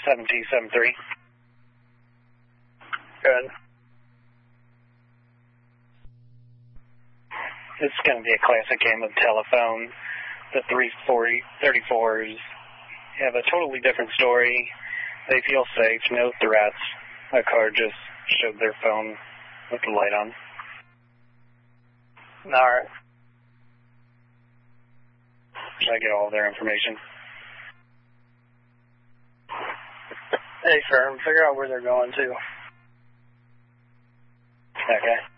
7T73. Good. It's going to be a classic game of telephone. The 34s have a totally different story. They feel safe, no threats. A car just showed their phone with the light on. All right. Should I get all their information? Hey, sir, figure out where they're going to. Okay.